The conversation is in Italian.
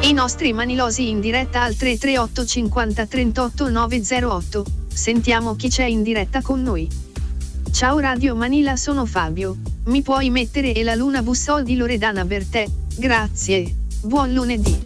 I nostri manilosi in diretta al 338 50 38 908. Sentiamo chi c'è in diretta con noi. Ciao Radio Manila, sono Fabio. Mi puoi mettere E la luna bussò di Loredana Bertè? Grazie. Buon lunedì.